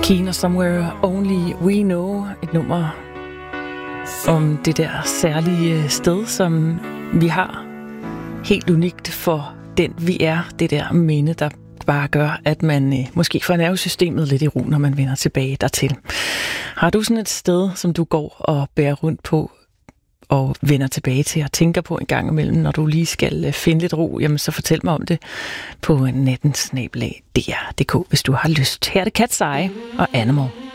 Keane og Somewhere Only We Know, et nummer om det der særlige sted, som vi har. Helt unikt for den vi er, det der minde, der bare gør, at man måske får nervesystemet lidt i ro, når man vender tilbage dertil. Har du sådan et sted, som du går og bærer rundt på, og vender tilbage til og tænker på en gang imellem, når du lige skal finde lidt ro, jamen så fortæl mig om det på nattensnabelag.dr.dk, hvis du har lyst. Her er det Cat's Eye og Animal.